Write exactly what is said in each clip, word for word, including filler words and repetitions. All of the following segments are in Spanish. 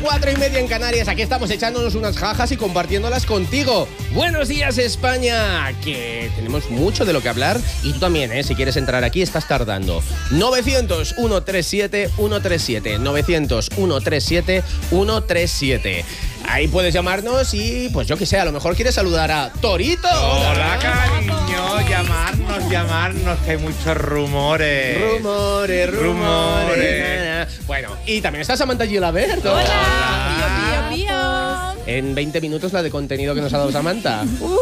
cuatro y media en Canarias. Aquí estamos echándonos unas jajas y compartiéndolas contigo. Buenos días, España, que tenemos mucho de lo que hablar. Y tú también, ¿eh? Si quieres entrar aquí, estás tardando. novecientos, ciento treinta y siete, ciento treinta y siete. novecientos, ciento treinta y siete, ciento treinta y siete. Ahí puedes llamarnos y, pues yo que sé, a lo mejor quieres saludar a Torito. Hola, cariño. Llamarnos, llamarnos, que hay muchos rumores. Rumores, rumores. rumores. Bueno, y también está Samantha Gilabert. Hola. Hola. Pío, pío, pío. En veinte minutos la de contenido que nos ha dado Samantha. Uh.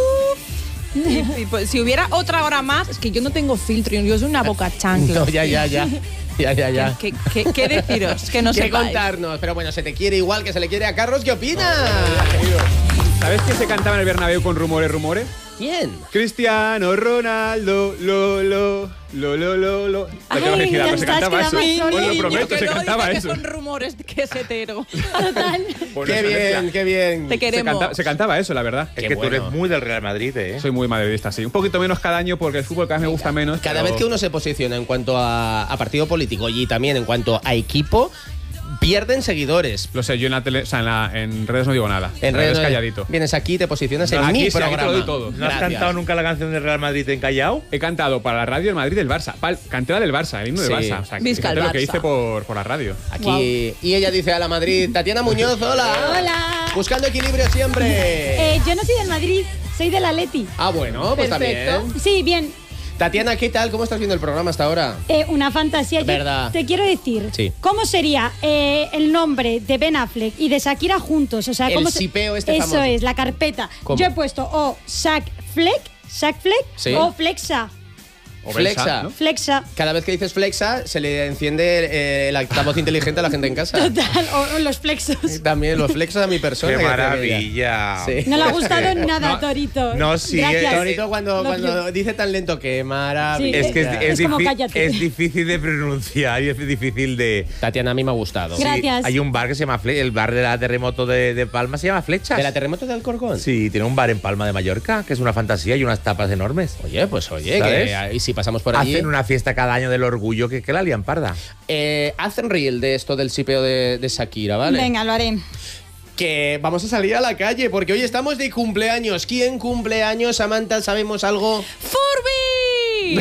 Y, y, pues, si hubiera otra hora más, es que yo no tengo filtro, yo soy una boca chancla. No, ya, ya, ya. Ya, ya, ya. ¿Qué, qué, qué deciros? Que no sé. ¿Qué sepáis. contarnos? Pero bueno, se te quiere igual que se le quiere a Carlos. ¿Qué opinas? ¿Sabes quién se cantaba en el Bernabéu con rumores, rumores? ¿Quién? Cristiano Ronaldo, lo, lo, lo, lo, lo, lo. Ay, la felicidad, pero se cantaba eso. Os lo prometo, se cantaba dice eso. Que son rumores que es hetero. Total. Qué bien, qué bien. Te queremos. Se, canta, se cantaba eso, la verdad. Es qué que bueno. Tú eres muy del Real Madrid, ¿eh? Soy muy madridista, sí. Un poquito menos cada año porque el fútbol cada vez me gusta menos. Cada pero... vez que uno se posiciona en cuanto a, a partido político y también en cuanto a equipo, pierden seguidores. Lo sé, yo en la tele, o sea, en, la, en redes no digo nada. En, en redes redes calladito. Vienes aquí, te posicionas no, en aquí mi sí, programa. Aquí te lo doy todo. ¿No Gracias. has cantado nunca la canción del Real Madrid en Callao? He cantado para la radio del Madrid del Barça. Pal, canté la del Barça, el himno Sí. del Barça. O sea, Visca el lo Barça. que hice por, por la radio. Aquí. Wow. Y ella dice a la Madrid, Tatiana Muñoz, hola. Hola. Buscando equilibrio siempre. Eh, yo no soy del Madrid, soy del Atleti. Ah, bueno, pues Perfecto. también. Sí, bien. Tatiana, ¿qué tal? ¿Cómo estás viendo el programa hasta ahora? Eh, una fantasía. Yo ¿Verdad? te quiero decir, Sí. ¿cómo sería eh, el nombre de Ben Affleck y de Shakira juntos? O sea, El ¿cómo se- sipeo este Eso famoso. es, la carpeta. ¿Cómo? Yo he puesto o Shaq Fleck, Shaq Fleck Sí. o Flexa. O Flexa. Belsa, ¿no? Flexa. Cada vez que dices flexa, se le enciende eh, el altavoz inteligente a la gente en casa. Total, o, o los flexos. También los flexos a mi persona. ¡Qué que maravilla! Sí. No le ha gustado nada, No, Torito. no, sí, Gracias. eh, Torito cuando, Lo cuando quiero. dice tan lento que maravilla. Sí, Es que es, Es es, como difi- cállate. es difícil de pronunciar y es difícil de... Tatiana, a mí me ha gustado. Gra- Gracias. Hay un bar que se llama Fle el bar de la terremoto de, de Palma se llama Flechas. ¿De la terremoto de Alcorcón? Sí, tiene un bar en Palma de Mallorca que es una fantasía y unas tapas enormes. Oye, pues oye, ¿Sabes? que, y si pasamos por allí. Hacen una fiesta cada año del orgullo que, que la lian parda. Eh, hacen reel de esto del sipeo de, de Shakira, ¿vale? Venga, lo haré. Que vamos a salir a la calle porque hoy estamos de cumpleaños. ¿Quién cumple años, Samantha? ¿Sabemos algo? ¡Furby!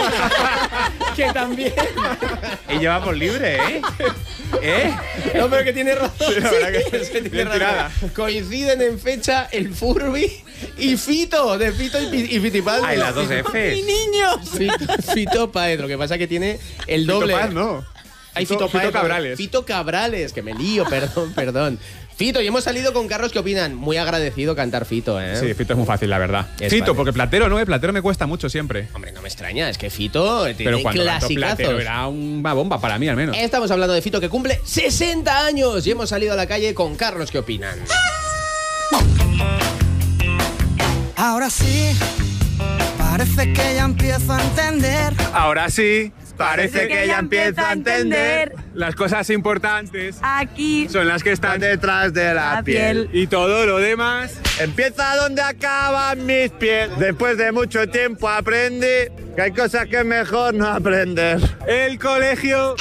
Que también. Y llevamos libre, ¿eh? ¿Eh? No, pero que tiene razón. Sí, la verdad que Es que tiene bien razón. tirada. Coinciden en fecha el Furby y Fito, de Fito y, Pi- y Fitipaldi. Hay las dos Fs. ¡Niños! Fito, Fito Páez, lo que pasa que tiene el doble. Fito Paz, no. Hay Fito- Fito, Páez, Fito Cabrales. Fito Cabrales, que me lío, perdón, perdón. Fito, y hemos salido con Carlos, ¿qué opinan? Muy agradecido cantar Fito, ¿eh? Sí, Fito es muy fácil, la verdad. Es Fito, fácil. porque Platero no, ¿eh? Platero me cuesta mucho siempre. Hombre, no me extraña, es que Fito tiene Pero cuando cantó Platero clasicazos. era una bomba para mí, al menos. Estamos hablando de Fito que cumple sesenta años y hemos salido a la calle con Carlos, ¿qué opinan? Ahora sí, parece que ya empiezo a entender. Ahora sí, Parece que ya empieza a entender. Las cosas importantes Aquí. son las que están Detrás de la, La piel. y todo lo demás. Empieza donde acaban mis pies. Después de mucho tiempo aprendí que hay cosas que es mejor no aprender. El colegio,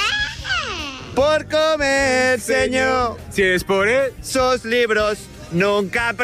Por comer, señor, si es por él, esos libros nunca aprendí.